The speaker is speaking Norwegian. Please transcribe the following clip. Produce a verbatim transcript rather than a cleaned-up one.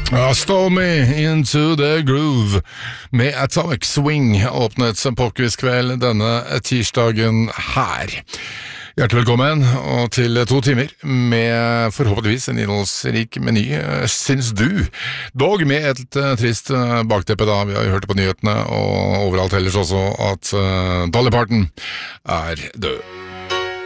Ja, Stormy Into the Groove med Atomic Swing åpnet som popquiz-kveld denne tirsdagen her. Hjertelig velkommen og til to timer med forhåpentligvis en innholdsrik meny, syns du. Dog med et uh, trist uh, bakteppe da, vi har jo hørt på nyhetene og overalt ellers også at uh, Dolly Parton er død.